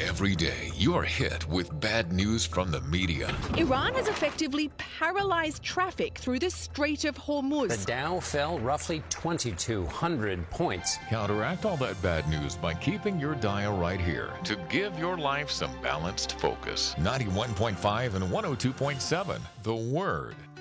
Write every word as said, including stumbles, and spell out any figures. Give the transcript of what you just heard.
Every day, you're hit with bad news from the media. Iran has effectively paralyzed traffic through the Strait of Hormuz. The Dow fell roughly twenty-two hundred points. Counteract all that bad news by keeping your dial right here to give your life some balanced focus. ninety-one point five and one oh two point seven, The Word.